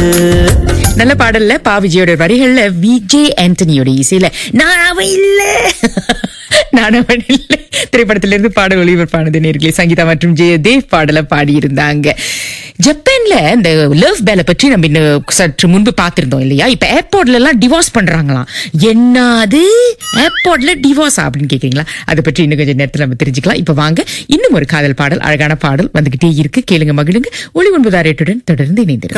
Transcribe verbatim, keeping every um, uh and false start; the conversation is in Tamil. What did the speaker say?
நல்ல பாடல்ல பா விஜயோட வரிகள்ல விஜய் ஆண்டனியோட இசையில நான் அவன் இல்ல நான் அவன் இல்ல திரைப்படத்திலிருந்து பாடல் ஒளிபரப்பானது நேர்களே. சங்கீதா மற்றும் ஜெயதேவ் பாடல பாடியிருந்தாங்க. ஜப்பான்ல இந்த லவ் பேல பற்றி நம்ம இன்னும் சற்று முன்பு பார்த்திருந்தோம் இல்லையா? இப்ப ஏர்போர்ட்ல எல்லாம் டிவோர்ஸ் பண்றாங்களாம். என்னது ஏர்போர்ட்ல டிவோர்ஸ் அப்படின்னு கேக்குறீங்களா? அதை பற்றி இன்னும் கொஞ்சம் நேரத்தில் நம்ம தெரிஞ்சுக்கலாம். இப்ப வாங்க இன்னும் ஒரு காதல் பாடல், அழகான பாடல் வந்துகிட்டே இருக்கு. கேளுங்க, மகிழுங்க. ஒளி ஒன்பது ஆறு எட்டுடன் தொடர்ந்து இணைந்திருக்கும்.